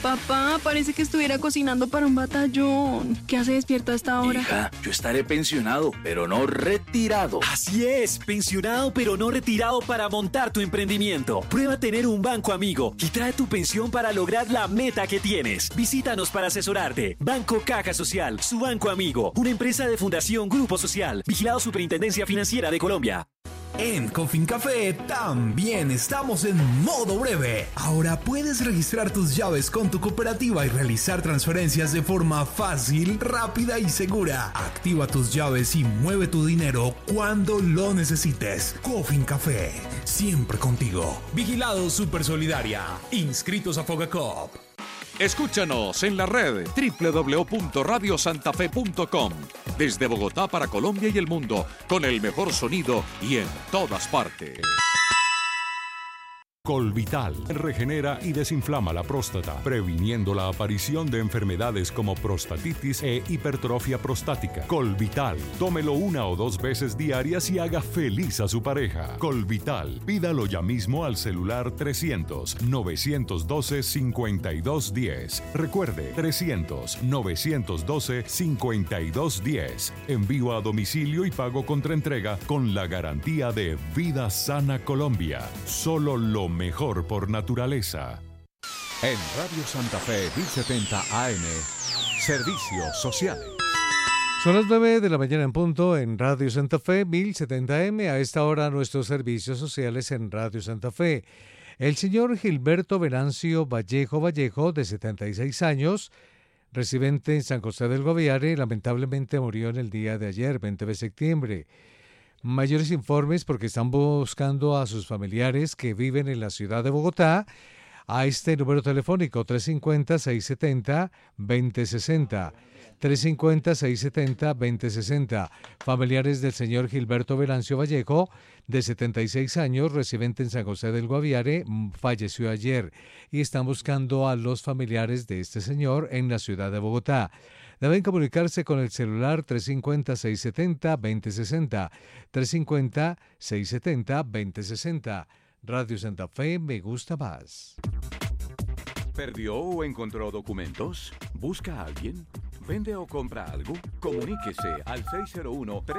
Papá, parece que estuviera cocinando para un batallón. ¿Qué hace despierto a esta hora? Hija, yo estaré pensionado, pero no retirado. Así es, pensionado pero no retirado para montar tu emprendimiento. Prueba tener un banco amigo y trae tu pensión para lograr la meta que tienes. Visítanos para asesorarte. Banco Caja Social, su banco amigo. Una empresa de Fundación Grupo Social. Vigilado Superintendencia Financiera de Colombia. En Cofincafé también estamos en modo breve. Ahora puedes registrar tus llaves con tu cooperativa y realizar transferencias de forma fácil, rápida y segura. Activa tus llaves y mueve tu dinero cuando lo necesites. Cofincafé, siempre contigo. Vigilado Supersolidaria. Inscritos a Fogacop. Escúchanos en la red www.radiosantafe.com. Desde Bogotá para Colombia y el mundo, con el mejor sonido y en todas partes. Colvital regenera y desinflama la próstata, previniendo la aparición de enfermedades como prostatitis e hipertrofia prostática. Colvital, tómelo 1 o 2 veces diarias y haga feliz a su pareja. Colvital, pídalo ya mismo al celular 300-912-5210. Recuerde, 300-912-5210. Envío a domicilio y pago contra entrega con la garantía de Vida Sana Colombia. Solo lo mejor por naturaleza. En Radio Santa Fe 1070 AM, Servicios Sociales. Son las 9 de la mañana en punto en Radio Santa Fe 1070M. A esta hora nuestros servicios sociales en Radio Santa Fe. El señor Gilberto Venancio Vallejo, de 76 años, residente en San José del Guaviare, lamentablemente murió en el día de ayer, 20 de septiembre. Mayores informes porque están buscando a sus familiares que viven en la ciudad de Bogotá a este número telefónico 350-670-2060. 350-670-2060. Familiares del señor Gilberto Venancio Vallejo, de 76 años, residente en San José del Guaviare, falleció ayer y están buscando a los familiares de este señor en la ciudad de Bogotá. Deben comunicarse con el celular 350-670-2060. 350-670-2060. Radio Santa Fe, me gusta más. ¿Perdió o encontró documentos? ¿Busca a alguien? ¿Vende o compra algo? Comuníquese al 601